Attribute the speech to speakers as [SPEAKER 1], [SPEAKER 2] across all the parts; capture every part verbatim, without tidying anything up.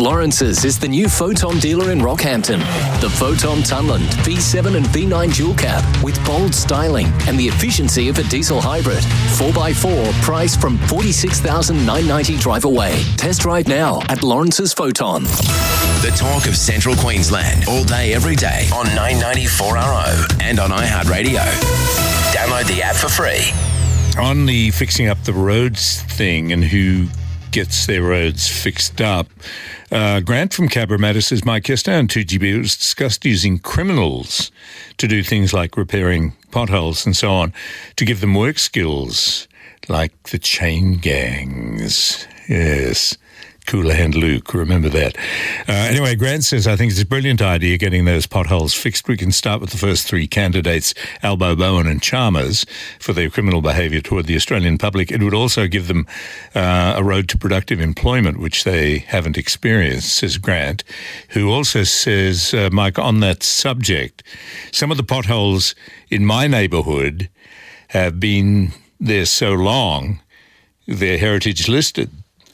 [SPEAKER 1] Lawrence's is the new Photon dealer in Rockhampton. The Photon Tunland V seven and V nine dual cab with bold styling and the efficiency of a diesel hybrid. four by four, price from forty-six thousand nine hundred ninety dollars drive away. Test drive now at Lawrence's Photon.
[SPEAKER 2] The talk of Central Queensland, all day, every day on nine ninety-four R O and on iHeartRadio. Download the app for free.
[SPEAKER 3] On the fixing up the roads thing and who gets their roads fixed up, uh, Grant from Cabramatta says, Mike, yesterday on two G B it was discussed using criminals to do things like repairing potholes and so on, to give them work skills like the chain gangs. Yes. Cooler Hand Luke, remember that. Uh, anyway, Grant says, I think it's a brilliant idea getting those potholes fixed. We can start with the first three candidates, Albo, Bowen and Chalmers, for their criminal behaviour toward the Australian public. It would also give them uh, a road to productive employment, which they haven't experienced, says Grant, who also says, uh, Mike, on that subject, some of the potholes in my neighbourhood have been there so long, they're heritage listed.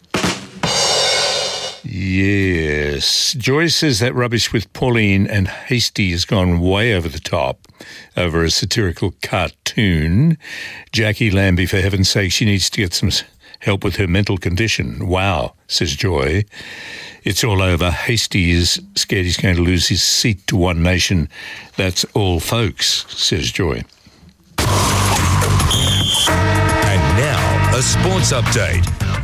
[SPEAKER 3] Yes. Joy says that rubbish with Pauline and Hasty has gone way over the top over a satirical cartoon. Jackie Lambie, for heaven's sake, she needs to get some help with her mental condition. Wow, says Joy. It's all over. Hasty is scared he's going to lose his seat to One Nation. That's all, folks, says Joy.
[SPEAKER 4] And now, a sports update.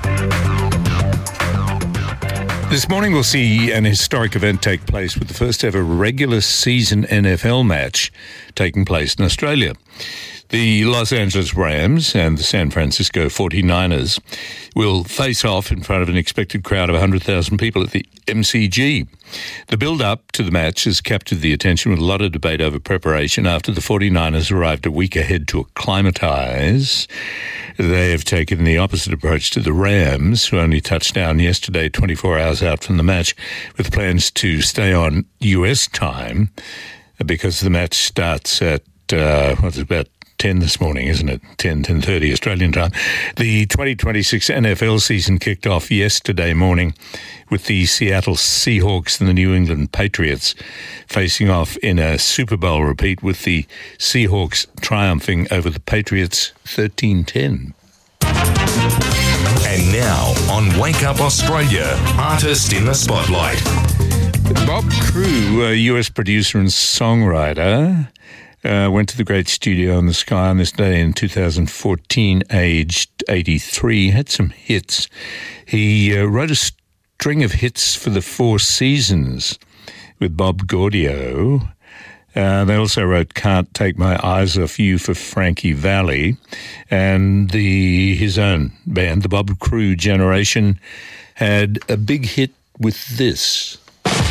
[SPEAKER 3] This morning we'll see an historic event take place with the first ever regular season N F L match taking place in Australia. The Los Angeles Rams and the San Francisco forty-niners will face off in front of an expected crowd of one hundred thousand people at the M C G. The build-up to the match has captured the attention with a lot of debate over preparation after the forty-niners arrived a week ahead to acclimatise. They have taken the opposite approach to the Rams, who only touched down yesterday, twenty-four hours out from the match, with plans to stay on U S time because the match starts at, uh, what's it, about ten this morning, isn't it? ten, ten thirty Australian time. The twenty twenty-six N F L season kicked off yesterday morning with the Seattle Seahawks and the New England Patriots facing off in a Super Bowl repeat, with the Seahawks triumphing over the Patriots thirteen ten.
[SPEAKER 4] And now, on Wake Up Australia, Artist in the Spotlight.
[SPEAKER 3] Bob Crew, a U S producer and songwriter, Uh, went to the great studio in the sky on this day in two thousand fourteen, aged eighty-three, had some hits. He uh, wrote a string of hits for the Four Seasons with Bob Gaudio. Uh, they also wrote Can't Take My Eyes Off You for Frankie Valli. And the his own band, the Bob Crew Generation, had a big hit with this.